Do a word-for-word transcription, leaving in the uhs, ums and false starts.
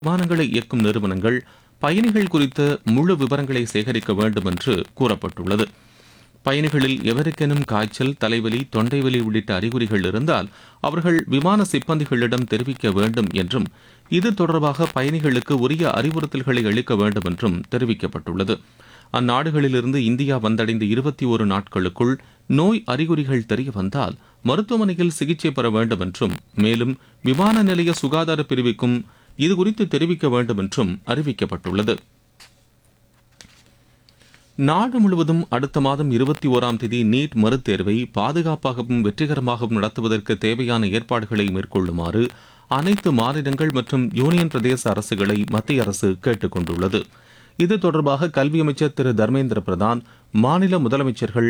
விமானங்களை இயக்கும் நிறுவனங்கள் பயணிகள் குறித்த முழு விவரங்களை சேகரிக்க வேண்டும் என்று கூறப்பட்டுள்ளது. பயணிகளில் எவருக்கெனும் காய்ச்சல், தலைவலி, தொண்டைவலி உள்ளிட்ட அறிகுறிகள் இருந்தால் அவர்கள் விமான சிப்பந்திகளிடம் தெரிவிக்க வேண்டும் என்றும், இது தொடர்பாக பயணிகளுக்கு உரிய அறிவுறுத்தல்களை அளிக்க வேண்டும் என்றும் தெரிவிக்கப்பட்டுள்ளது. அந்நாடுகளிலிருந்து இந்தியா வந்தடைந்த இருபத்தி ஒரு நாட்களுக்குள் நோய் அறிகுறிகள் தெரியவந்தால் மருத்துவமனையில் சிகிச்சை பெற வேண்டும் என்றும், மேலும் விமான நிலைய சுகாதார பிரிவுக்கும் இதுகுறித்து தெரிவிக்க வேண்டும் என்றும் அறிவிக்கப்பட்டுள்ளது. நாடு முழுவதும் அடுத்த மாதம் இருபத்தி ஓராம் தேதி நீட் மறுதேர்வை பாதுகாப்பாகவும் வெற்றிகரமாகவும் நடத்துவதற்கு தேவையான ஏற்பாடுகளை மேற்கொள்ளுமாறு அனைத்து மாநிலங்கள் மற்றும் யூனியன் பிரதேச அரசுகளை மத்திய அரசு கேட்டுக் கொண்டுள்ளது. இது தொடர்பாக கல்வி அமைச்சர் திரு தர்மேந்திர பிரதான் மாநில முதலமைச்சர்கள்